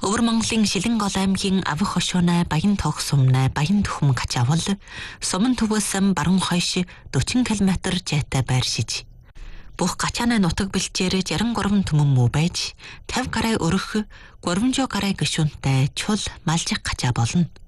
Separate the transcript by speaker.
Speaker 1: Өвөр Монголын Шилэнгол аймгийн Авих хошуунай Баян Тоох сумнай Баян Түхэм качавал сумын төвөөс баруун хойш 40 км жайтай байр шиж. Бүх гачаанай нутаг бэлчээр 63 түмэн муу байж 50 гарай өрөх 300 гарай гишүүнтэй чул малжих гачаа болно.